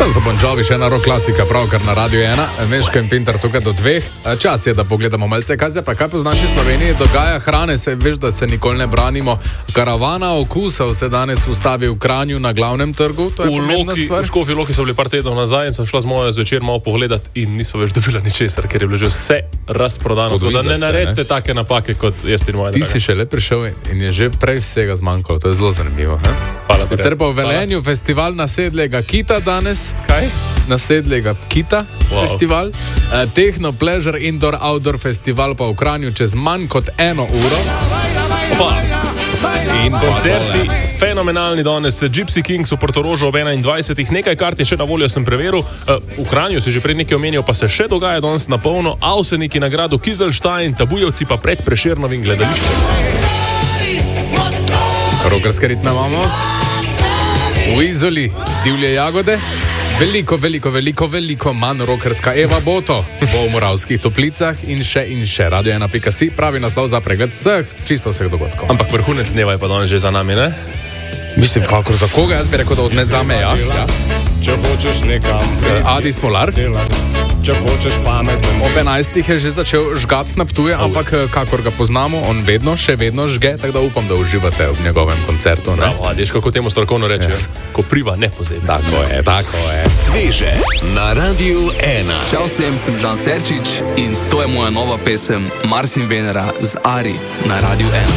To so Bon Jovi, še ena rock klasika, pravkar na Radio 1, Meško in Pintar tukaj do 2. Čas je, da pogledamo malce, kaj po naši Sloveniji dogaja. Hrane se, veš, da se nikoli ne branimo. Karavana okusov se danes ustavi v Kranju na glavnem trgu. To je pomembna stvar. V Škofji Loki so bili par tednov nazaj in so šla z mojo zvečer malo pogledat in niso več dobila ničesar, ker je bilo že vse razprodano. Da ne naredite take napake kot jaz in moja draga. Ti si še le prišel in je že prej vsega zmanjkalo. To je zelo zanimivo. Hvala, sicer pa v Velenju festival nasedlega kita danes. Kaj? Nasedlega kita festival. Techno Pleasure Indoor Outdoor festival pa v Kranju čez manj kot 1 uro. In koncerti fenomenalni danes. Gypsy Kings v Portorožu ob 21. Nekaj kart je še na voljo, sem preveril. V Kranju si že pred nekaj omenil, pa se še dogaja danes na polno. Avseniki na gradu Kizelstein, Tabujevci pa pred Prešernovim gledališčem. Rokerske ritme imamo. V Izoli divje jagode. Veliko manj rokerska Eva Boto bo v Moravskih Toplicah in še. Radio 1.si, pravi naslov za pregled čisto vseh dogodkov. Ampak vrhunec dneva je pa danes že za nami, ne? Mislim, kakor za koga, jaz bi rekel, da od ne zame, ja. Če hočeš nekam Adi Smolar. Če hočeš pametno. Ob 11 je že začel žgat na Ptuju, ampak kakor ga poznamo, on še vedno žge, tako da upam, da uživate v njegovem koncertu. Bravo, Adi, kako temu strokovno rečejo. Ko priva, ne pozebi. Tako je. Sveže na Radio 1. Čau vsem, sem Žan Serčič in to je moja nova pesem Mars in Venera z Ari na Radio 1.